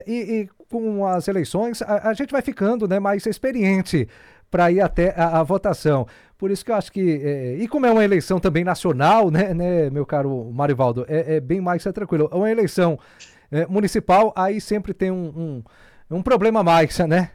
E com as eleições, a gente vai ficando, né, mais experiente para ir até a votação. Por isso que eu acho que. E como é uma eleição também nacional, né, meu caro Marivaldo, é bem mais tranquilo. É uma eleição municipal, aí sempre tem um problema a mais, né?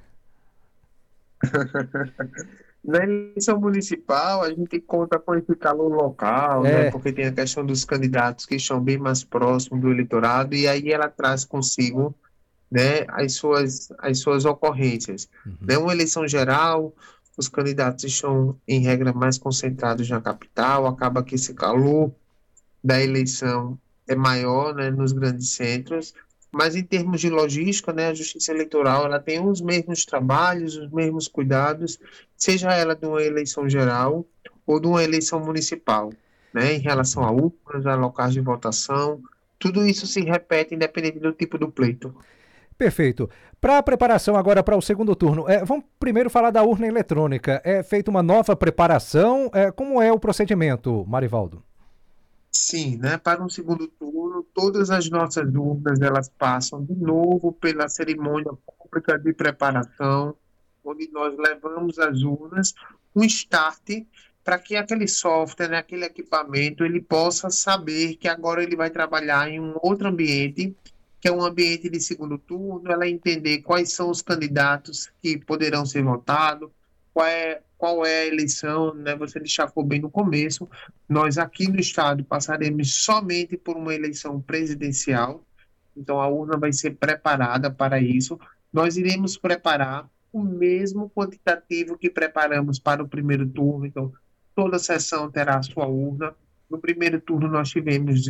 Na eleição municipal, a gente conta com esse calor local, né? É, Porque tem a questão dos candidatos que estão bem mais próximos do eleitorado, e aí ela traz consigo, né, as suas ocorrências. Né? Uma eleição geral, os candidatos estão, em regra, mais concentrados na capital, acaba que esse calor da eleição é maior, né, nos grandes centros, mas em termos de logística, né, a Justiça Eleitoral ela tem os mesmos trabalhos, os mesmos cuidados, seja ela de uma eleição geral ou de uma eleição municipal, né, em relação a urnas, a locais de votação, tudo isso se repete independente do tipo do pleito. perfeito. Para a preparação agora para o segundo turno, vamos primeiro falar da urna eletrônica. É feita uma nova preparação? Como é o procedimento, Marivaldo? Sim, né? Para um segundo turno, todas as nossas urnas elas passam de novo pela cerimônia pública de preparação, onde nós levamos as urnas, um start para que aquele software, né, aquele equipamento, ele possa saber que agora ele vai trabalhar em um outro ambiente, que é um ambiente de segundo turno, ela entender quais são os candidatos que poderão ser votados, qual é a eleição, né? Você destacou bem no começo. Nós aqui no estado passaremos somente por uma eleição presidencial, então a urna vai ser preparada para isso. Nós iremos preparar o mesmo quantitativo que preparamos para o primeiro turno, então toda sessão terá a sua urna. No primeiro turno nós tivemos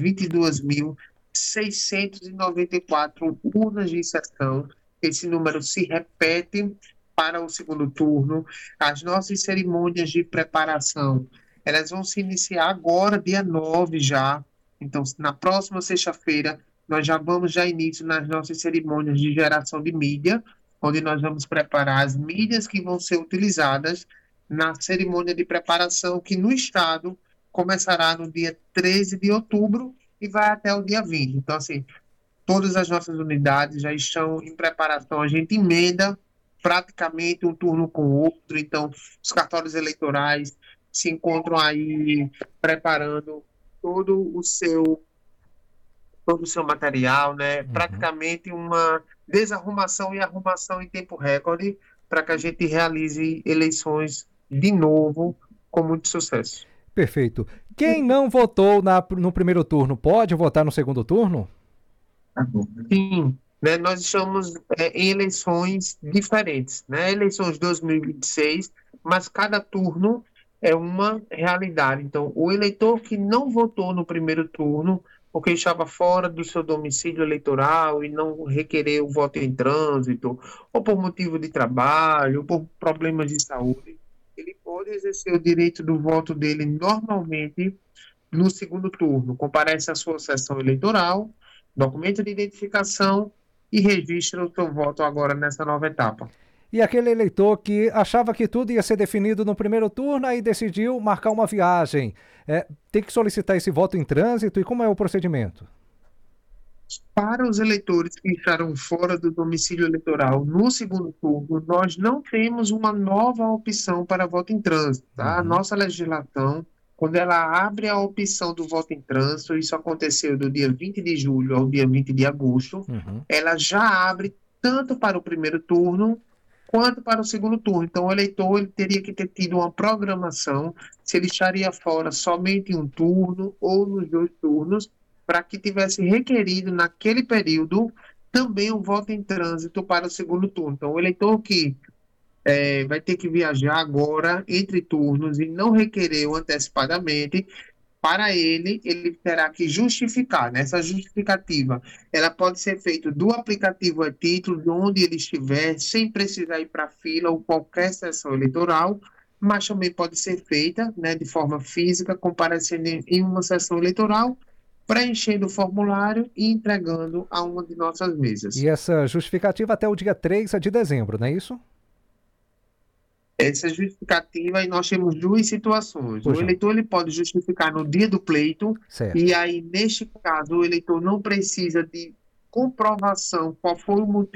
22.694 urnas de sessão. Esse número se repete para o segundo turno. As nossas cerimônias de preparação elas vão se iniciar agora, dia 9 já. Então, na próxima sexta-feira, nós já vamos já início nas nossas cerimônias de geração de mídia, onde nós vamos preparar as mídias que vão ser utilizadas na cerimônia de preparação, que no estado começará no dia 13 de outubro e vai até o dia 20. Então, assim, todas as nossas unidades já estão em preparação. A gente emenda praticamente um turno com o outro, então os cartórios eleitorais se encontram aí preparando todo o seu todo o seu material, né? Uhum. Praticamente uma desarrumação e arrumação em tempo recorde para que a gente realize eleições de novo com muito sucesso. Perfeito. Quem não votou no primeiro turno pode votar no segundo turno? Sim, né, nós estamos em eleições diferentes, né? Eleições 2026, mas cada turno é uma realidade. Então, o eleitor que não votou no primeiro turno, porque estava fora do seu domicílio eleitoral e não requereu o voto em trânsito, ou por motivo de trabalho, ou por problemas de saúde, ele pode exercer o direito do voto dele normalmente no segundo turno. Comparece à sua sessão eleitoral, documento de identificação e registra o seu voto agora nessa nova etapa. E aquele eleitor que achava que tudo ia ser definido no primeiro turno e decidiu marcar uma viagem, tem que solicitar esse voto em trânsito e como é o procedimento? Para os eleitores que estarão fora do domicílio eleitoral no segundo turno, nós não temos uma nova opção para voto em trânsito, tá? A Uhum, nossa legislação, quando ela abre a opção do voto em trânsito, isso aconteceu do dia 20 de julho ao dia 20 de agosto, uhum. ela já abre tanto para o primeiro turno quanto para o segundo turno. Então, o eleitor ele teria que ter tido uma programação se ele estaria fora somente em um turno ou nos dois turnos, para que tivesse requerido naquele período também o voto em trânsito para o segundo turno. Então, o eleitor que vai ter que viajar agora entre turnos e não requereu antecipadamente, para ele, ele terá que justificar. Nessa justificativa, ela pode ser feita do aplicativo a título, de onde ele estiver, sem precisar ir para a fila ou qualquer sessão eleitoral, mas também pode ser feita, né, de forma física, comparecendo em uma sessão eleitoral, preenchendo o formulário e entregando a uma de nossas E mesas. essa justificativa até o dia 3 de dezembro, não é isso? Essa justificativa, aí nós temos duas situações. O Pois não. eleitor ele pode justificar no dia do pleito, e Certo. aí, neste caso, o eleitor não precisa de comprovação qual foi o motivo